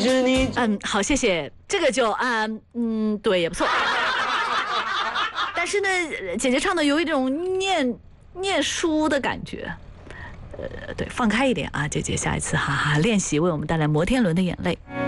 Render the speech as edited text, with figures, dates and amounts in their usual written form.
着你。 好，谢谢，这个就对，也不错。但是呢，姐姐唱的有一种念书的感觉。对，放开一点啊，姐姐，下一次哈哈练习为我们带来摩天轮的眼泪。